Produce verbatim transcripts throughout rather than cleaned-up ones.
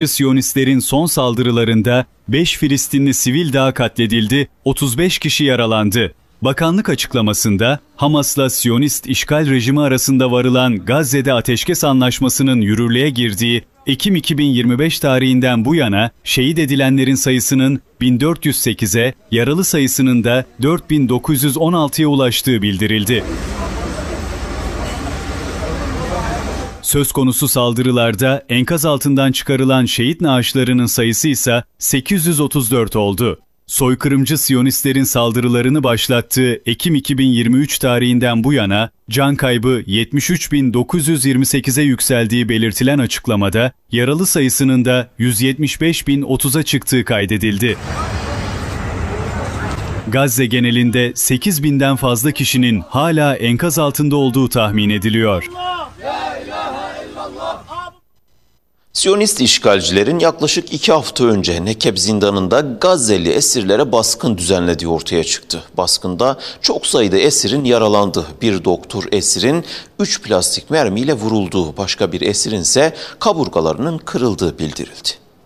Siyonistlerin son saldırılarında beş Filistinli sivil daha katledildi, otuz beş kişi yaralandı. Bakanlık açıklamasında Hamas'la Siyonist işgal rejimi arasında varılan Gazze'de ateşkes anlaşmasının yürürlüğe girdiği Ekim iki bin yirmi beş tarihinden bu yana şehit edilenlerin sayısının bin dört yüz sekize, yaralı sayısının da dört bin dokuz yüz on altıya ulaştığı bildirildi. Söz konusu saldırılarda enkaz altından çıkarılan şehit naaşlarının sayısı ise sekiz yüz otuz dört oldu. Soykırımcı Siyonistlerin saldırılarını başlattığı Ekim iki bin yirmi üç tarihinden bu yana can kaybı yetmiş üç bin dokuz yüz yirmi sekize yükseldiği belirtilen açıklamada yaralı sayısının da yüz yetmiş beş bin otuza çıktığı kaydedildi. Gazze genelinde sekiz binden fazla kişinin hala enkaz altında olduğu tahmin ediliyor. Siyonist işgalcilerin yaklaşık iki hafta önce Nekeb zindanında Gazze'li esirlere baskın düzenlediği ortaya çıktı. Baskında çok sayıda esirin yaralandığı, bir doktor esirin üç plastik mermiyle vurulduğu, başka bir esirin ise kaburgalarının kırıldığı bildirildi.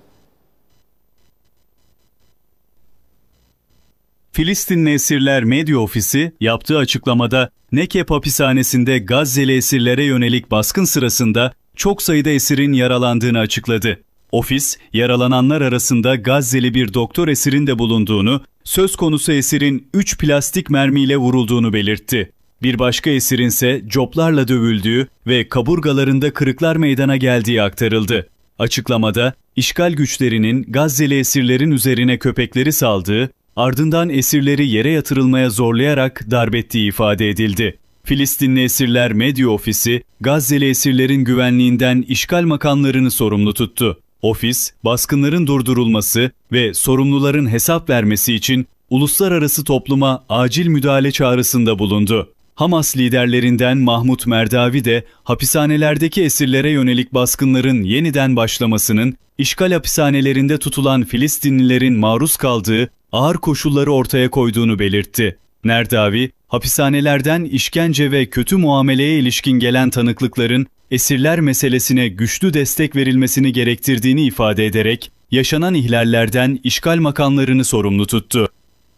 Filistinli Esirler Medya Ofisi yaptığı açıklamada Nekeb hapishanesinde Gazze'li esirlere yönelik baskın sırasında çok sayıda esirin yaralandığını açıkladı. Ofis, yaralananlar arasında Gazze'li bir doktor esirin de bulunduğunu, söz konusu esirin üç plastik mermiyle vurulduğunu belirtti. Bir başka esirin ise coplarla dövüldüğü ve kaburgalarında kırıklar meydana geldiği aktarıldı. Açıklamada, işgal güçlerinin Gazze'li esirlerin üzerine köpekleri saldığı, ardından esirleri yere yatırılmaya zorlayarak darp ettiği ifade edildi. Filistinli Esirler Medya Ofisi, Gazze'li esirlerin güvenliğinden işgal makamlarını sorumlu tuttu. Ofis, baskınların durdurulması ve sorumluların hesap vermesi için uluslararası topluma acil müdahale çağrısında bulundu. Hamas liderlerinden Mahmut Merdavi de hapishanelerdeki esirlere yönelik baskınların yeniden başlamasının, işgal hapishanelerinde tutulan Filistinlilerin maruz kaldığı ağır koşulları ortaya koyduğunu belirtti. Merdavi, hapishanelerden işkence ve kötü muameleye ilişkin gelen tanıklıkların esirler meselesine güçlü destek verilmesini gerektirdiğini ifade ederek, yaşanan ihlallerden işgal makamlarını sorumlu tuttu.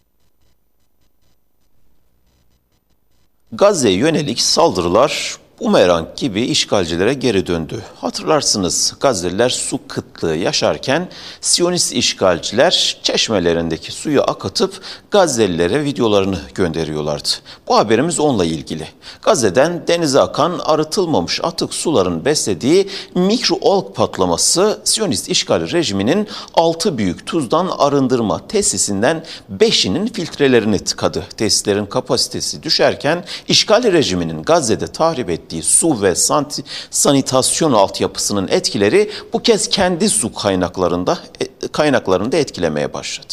Gazze'ye yönelik saldırılar bumerang gibi işgalcilere geri döndü. Hatırlarsınız, Gazze'liler su kıtlığı yaşarken Siyonist işgalciler çeşmelerindeki suyu akıtıp Gazze'lilere videolarını gönderiyorlardı. Bu haberimiz onunla ilgili. Gazze'den denize akan arıtılmamış atık suların beslediği mikroalg patlaması Siyonist işgal rejiminin altı büyük tuzdan arındırma tesisinden beşinin filtrelerini tıkadı. Tesislerin kapasitesi düşerken işgal rejiminin Gazze'de tahrip ettiği su ve sanitasyon altyapısının etkileri bu kez kendi su kaynaklarında kaynaklarında etkilemeye başladı.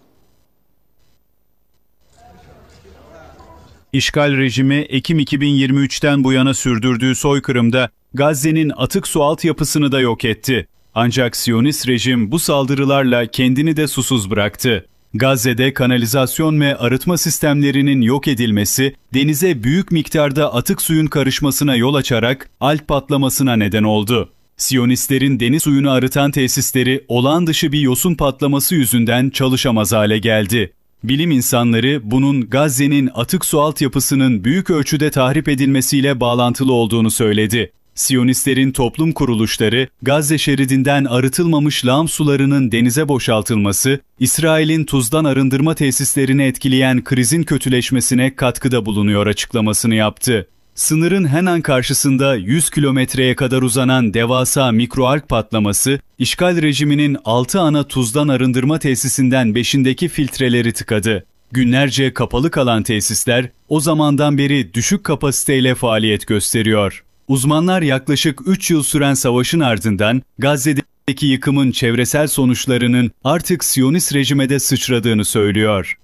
İşgal rejimi Ekim iki bin yirmi üçten bu yana sürdürdüğü soykırımda Gazze'nin atık su altyapısını da yok etti. Ancak Siyonist rejim bu saldırılarla kendini de susuz bıraktı. Gazze'de kanalizasyon ve arıtma sistemlerinin yok edilmesi, denize büyük miktarda atık suyun karışmasına yol açarak alg patlamasına neden oldu. Siyonistlerin deniz suyunu arıtan tesisleri olağan dışı bir yosun patlaması yüzünden çalışamaz hale geldi. Bilim insanları bunun Gazze'nin atık su altyapısının büyük ölçüde tahrip edilmesiyle bağlantılı olduğunu söyledi. Siyonistlerin toplum kuruluşları, Gazze şeridinden arıtılmamış lağım sularının denize boşaltılması, İsrail'in tuzdan arındırma tesislerini etkileyen krizin kötüleşmesine katkıda bulunuyor açıklamasını yaptı. Sınırın hemen karşısında yüz kilometreye kadar uzanan devasa mikroalg patlaması, işgal rejiminin altı ana tuzdan arındırma tesisinden beşindeki filtreleri tıkadı. Günlerce kapalı kalan tesisler o zamandan beri düşük kapasiteyle faaliyet gösteriyor. Uzmanlar yaklaşık üç yıl süren savaşın ardından Gazze'deki yıkımın çevresel sonuçlarının artık Siyonist rejime de sıçradığını söylüyor.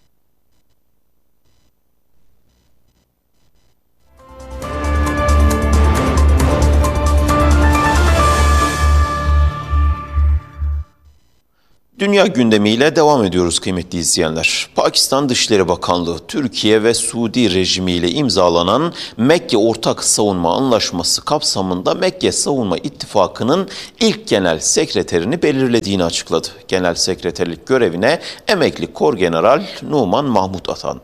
Dünya gündemiyle devam ediyoruz kıymetli izleyenler. Pakistan Dışişleri Bakanlığı, Türkiye ve Suudi rejimiyle imzalanan Mekke Ortak Savunma Anlaşması kapsamında Mekke Savunma İttifakı'nın ilk genel sekreterini belirlediğini açıkladı. Genel sekreterlik görevine emekli Korgeneral Numan Mahmud atandı.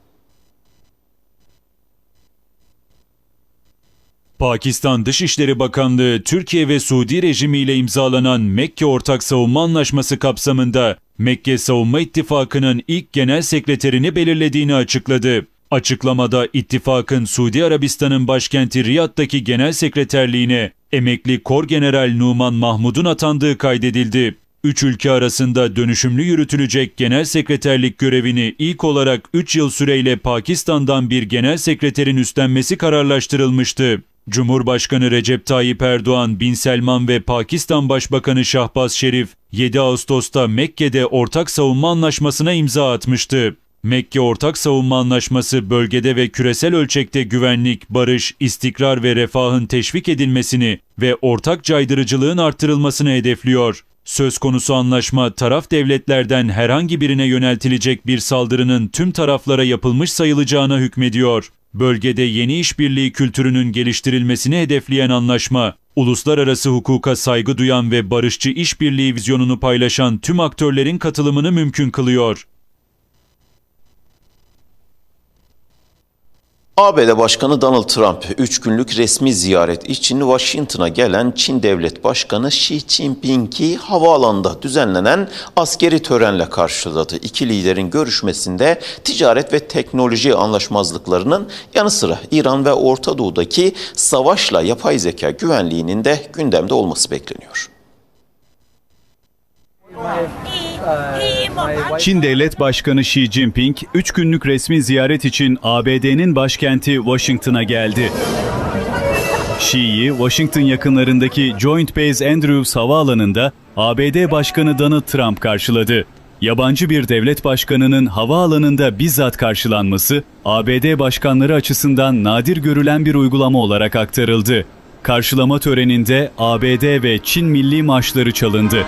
Pakistan Dışişleri Bakanlığı, Türkiye ve Suudi rejimiyle imzalanan Mekke Ortak Savunma Anlaşması kapsamında Mekke Savunma İttifakı'nın ilk genel sekreterini belirlediğini açıkladı. Açıklamada ittifakın Suudi Arabistan'ın başkenti Riyad'daki genel sekreterliğine emekli Korgeneral Numan Mahmud'un atandığı kaydedildi. Üç ülke arasında dönüşümlü yürütülecek genel sekreterlik görevini ilk olarak üç yıl süreyle Pakistan'dan bir genel sekreterin üstlenmesi kararlaştırılmıştı. Cumhurbaşkanı Recep Tayyip Erdoğan, Bin Selman ve Pakistan Başbakanı Şahbaz Şerif yedi Ağustos'ta Mekke'de Ortak Savunma Anlaşması'na imza atmıştı. Mekke Ortak Savunma Anlaşması bölgede ve küresel ölçekte güvenlik, barış, istikrar ve refahın teşvik edilmesini ve ortak caydırıcılığın artırılmasını hedefliyor. Söz konusu anlaşma, taraf devletlerden herhangi birine yöneltilecek bir saldırının tüm taraflara yapılmış sayılacağına hükmediyor. Bölgede yeni işbirliği kültürünün geliştirilmesini hedefleyen anlaşma, uluslararası hukuka saygı duyan ve barışçı işbirliği vizyonunu paylaşan tüm aktörlerin katılımını mümkün kılıyor. A B D Başkanı Donald Trump, üç günlük resmi ziyaret için Washington'a gelen Çin Devlet Başkanı Xi Jinping'i havaalanında düzenlenen askeri törenle karşıladı. İki liderin görüşmesinde ticaret ve teknoloji anlaşmazlıklarının yanı sıra İran ve Orta Doğu'daki savaşla yapay zeka güvenliğinin de gündemde olması bekleniyor. Çin Devlet Başkanı Xi Jinping, üç günlük resmi ziyaret için A B D'nin başkenti Washington'a geldi. Xi'yi Washington yakınlarındaki Joint Base Andrews Havaalanı'nda A B D Başkanı Donald Trump karşıladı. Yabancı bir devlet başkanının havaalanında bizzat karşılanması, A B D başkanları açısından nadir görülen bir uygulama olarak aktarıldı. Karşılama töreninde A B D ve Çin milli marşları çalındı.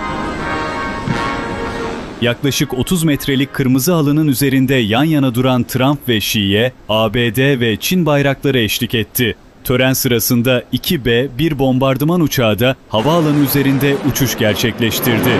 Yaklaşık otuz metrelik kırmızı halının üzerinde yan yana duran Trump ve Xi'ye A B D ve Çin bayrakları eşlik etti. Tören sırasında iki B bir bombardıman uçağı da havaalanı üzerinde uçuş gerçekleştirdi.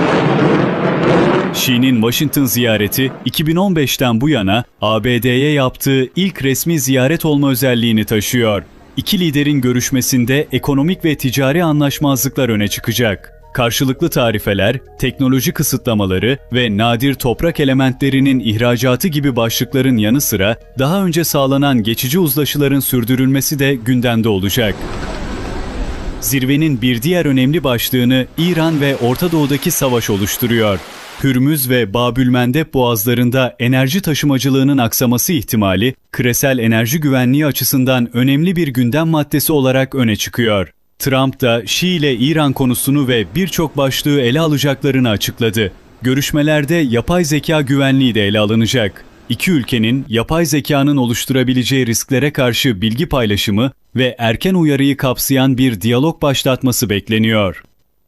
Xi'nin Washington ziyareti iki bin on beşten bu yana A B D'ye yaptığı ilk resmi ziyaret olma özelliğini taşıyor. İki liderin görüşmesinde ekonomik ve ticari anlaşmazlıklar öne çıkacak. Karşılıklı tarifeler, teknoloji kısıtlamaları ve nadir toprak elementlerinin ihracatı gibi başlıkların yanı sıra daha önce sağlanan geçici uzlaşıların sürdürülmesi de gündemde olacak. Zirvenin bir diğer önemli başlığını İran ve Orta Doğu'daki savaş oluşturuyor. Hürmüz ve Bab-ül-Mendeb boğazlarında enerji taşımacılığının aksaması ihtimali, küresel enerji güvenliği açısından önemli bir gündem maddesi olarak öne çıkıyor. Trump da Şii ile İran konusunu ve birçok başlığı ele alacaklarını açıkladı. Görüşmelerde yapay zeka güvenliği de ele alınacak. İki ülkenin yapay zekanın oluşturabileceği risklere karşı bilgi paylaşımı ve erken uyarıyı kapsayan bir diyalog başlatması bekleniyor.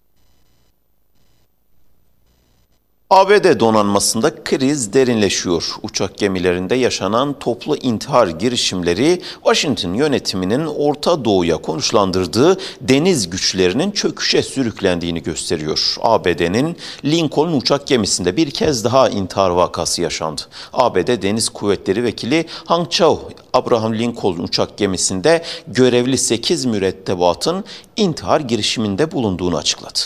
A B D donanmasında kriz derinleşiyor. Uçak gemilerinde yaşanan toplu intihar girişimleri Washington yönetiminin Orta Doğu'ya konuşlandırdığı deniz güçlerinin çöküşe sürüklendiğini gösteriyor. A B D'nin Lincoln uçak gemisinde bir kez daha intihar vakası yaşandı. A B D Deniz Kuvvetleri Vekili Hang Chau, Abraham Lincoln uçak gemisinde görevli sekiz mürettebatın intihar girişiminde bulunduğunu açıkladı.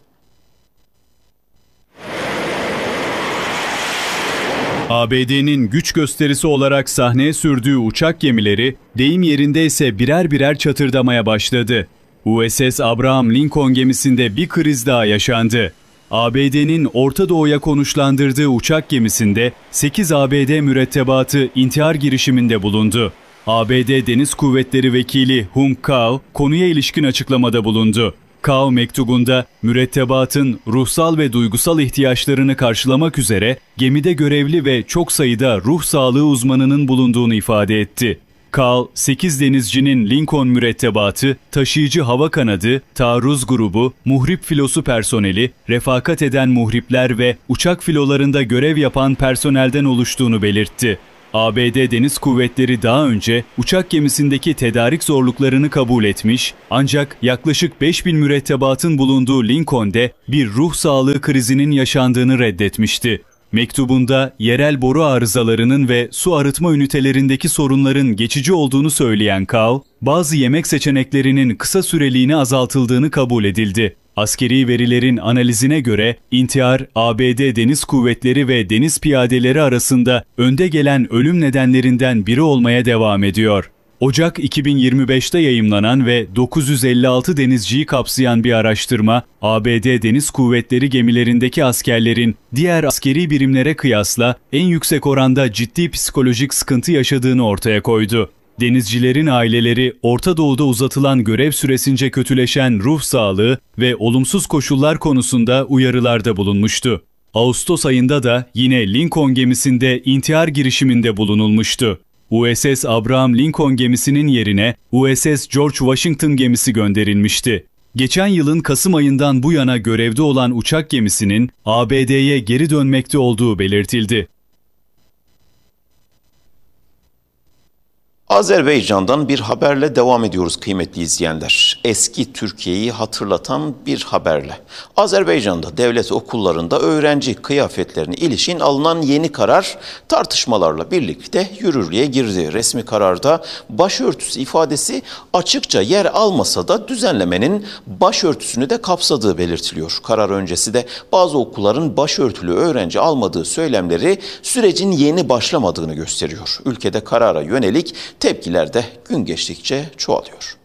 A B D'nin güç gösterisi olarak sahneye sürdüğü uçak gemileri, deyim yerinde ise birer birer çatırdamaya başladı. U S S Abraham Lincoln gemisinde bir kriz daha yaşandı. A B D'nin Orta Doğu'ya konuşlandırdığı uçak gemisinde sekiz A B D mürettebatı intihar girişiminde bulundu. A B D Deniz Kuvvetleri Vekili Hung Cao konuya ilişkin açıklamada bulundu. Cao mektubunda mürettebatın ruhsal ve duygusal ihtiyaçlarını karşılamak üzere gemide görevli ve çok sayıda ruh sağlığı uzmanının bulunduğunu ifade etti. Kal, sekiz denizcinin Lincoln mürettebatı, taşıyıcı hava kanadı, taarruz grubu, muhrip filosu personeli, refakat eden muhripler ve uçak filolarında görev yapan personelden oluştuğunu belirtti. A B D Deniz Kuvvetleri daha önce uçak gemisindeki tedarik zorluklarını kabul etmiş, ancak yaklaşık beş bin mürettebatın bulunduğu Lincoln'de bir ruh sağlığı krizinin yaşandığını reddetmişti. Mektubunda yerel boru arızalarının ve su arıtma ünitelerindeki sorunların geçici olduğunu söyleyen Kal, bazı yemek seçeneklerinin kısa süreliğine azaltıldığını kabul edildi. Askeri verilerin analizine göre intihar, A B D Deniz Kuvvetleri ve deniz piyadeleri arasında önde gelen ölüm nedenlerinden biri olmaya devam ediyor. Ocak iki bin yirmi beşte yayımlanan ve dokuz yüz elli altı denizciyi kapsayan bir araştırma, A B D Deniz Kuvvetleri gemilerindeki askerlerin diğer askeri birimlere kıyasla en yüksek oranda ciddi psikolojik sıkıntı yaşadığını ortaya koydu. Denizcilerin aileleri Orta Doğu'da uzatılan görev süresince kötüleşen ruh sağlığı ve olumsuz koşullar konusunda uyarılarda bulunmuştu. Ağustos ayında da yine Lincoln gemisinde intihar girişiminde bulunulmuştu. U S S Abraham Lincoln gemisinin yerine U S S George Washington gemisi gönderilmişti. Geçen yılın Kasım ayından bu yana görevde olan uçak gemisinin A B D'ye geri dönmekte olduğu belirtildi. Azerbaycan'dan bir haberle devam ediyoruz kıymetli izleyenler. Eski Türkiye'yi hatırlatan bir haberle. Azerbaycan'da devlet okullarında öğrenci kıyafetlerine ilişkin alınan yeni karar tartışmalarla birlikte yürürlüğe girdi. Resmi kararda başörtüsü ifadesi açıkça yer almasa da düzenlemenin başörtüsünü de kapsadığı belirtiliyor. Karar öncesi de bazı okulların başörtülü öğrenci almadığı söylemleri sürecin yeni başlamadığını gösteriyor. Ülkede karara yönelik tepkiler de gün geçtikçe çoğalıyor.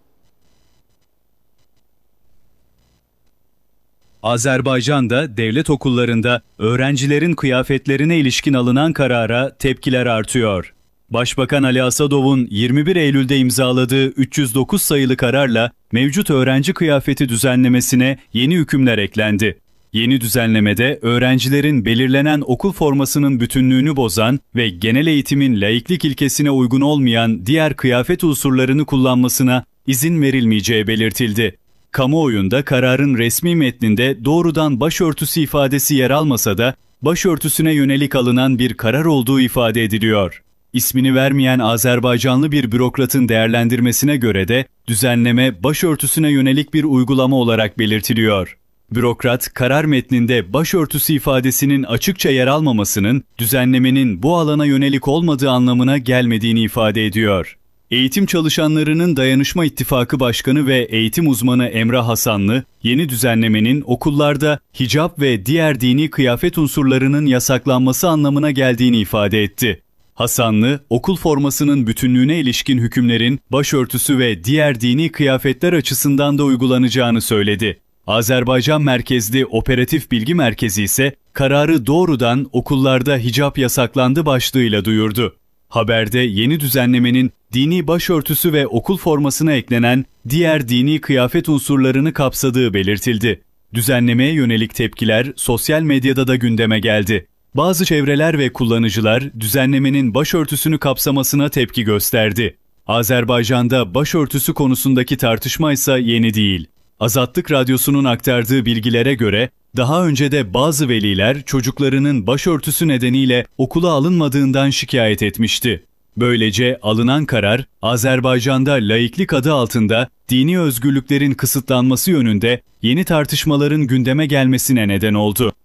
Azerbaycan'da devlet okullarında öğrencilerin kıyafetlerine ilişkin alınan karara tepkiler artıyor. Başbakan Ali Asadov'un yirmi bir Eylül'de imzaladığı üç yüz dokuz sayılı kararla mevcut öğrenci kıyafeti düzenlemesine yeni hükümler eklendi. Yeni düzenlemede öğrencilerin belirlenen okul formasının bütünlüğünü bozan ve genel eğitimin laiklik ilkesine uygun olmayan diğer kıyafet unsurlarını kullanmasına izin verilmeyeceği belirtildi. Kamuoyunda kararın resmi metninde doğrudan başörtüsü ifadesi yer almasa da başörtüsüne yönelik alınan bir karar olduğu ifade ediliyor. İsmini vermeyen Azerbaycanlı bir bürokratın değerlendirmesine göre de düzenleme başörtüsüne yönelik bir uygulama olarak belirtiliyor. Bürokrat, karar metninde başörtüsü ifadesinin açıkça yer almamasının düzenlemenin bu alana yönelik olmadığı anlamına gelmediğini ifade ediyor. Eğitim Çalışanlarının Dayanışma İttifakı Başkanı ve eğitim uzmanı Emrah Hasanlı, yeni düzenlemenin okullarda hicap ve diğer dini kıyafet unsurlarının yasaklanması anlamına geldiğini ifade etti. Hasanlı, okul formasının bütünlüğüne ilişkin hükümlerin başörtüsü ve diğer dini kıyafetler açısından da uygulanacağını söyledi. Azerbaycan merkezli Operatif Bilgi Merkezi ise kararı doğrudan okullarda hicap yasaklandı başlığıyla duyurdu. Haberde yeni düzenlemenin dini başörtüsü ve okul formasına eklenen diğer dini kıyafet unsurlarını kapsadığı belirtildi. Düzenlemeye yönelik tepkiler sosyal medyada da gündeme geldi. Bazı çevreler ve kullanıcılar düzenlemenin başörtüsünü kapsamasına tepki gösterdi. Azerbaycan'da başörtüsü konusundaki tartışma ise yeni değil. Azatlık Radyosu'nun aktardığı bilgilere göre daha önce de bazı veliler çocuklarının başörtüsü nedeniyle okula alınmadığından şikayet etmişti. Böylece alınan karar Azerbaycan'da laiklik adı altında dini özgürlüklerin kısıtlanması yönünde yeni tartışmaların gündeme gelmesine neden oldu.